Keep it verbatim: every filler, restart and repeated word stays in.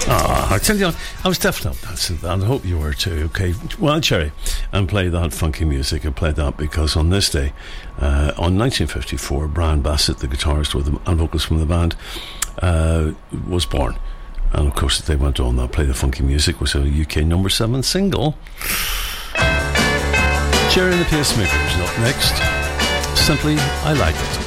Ah, I tell you, I was definitely dancing that. I hope you were too. Okay, well, Cherry, and play that funky music. I played that because on this day, uh, on nineteen fifty-four, Brian Bassett, the guitarist with the, and vocalist from the band, uh, was born. And of course, they went on. That play the funky music was a U K number seven single. Cherry and the Pacemakers up next. Simply, I Like It.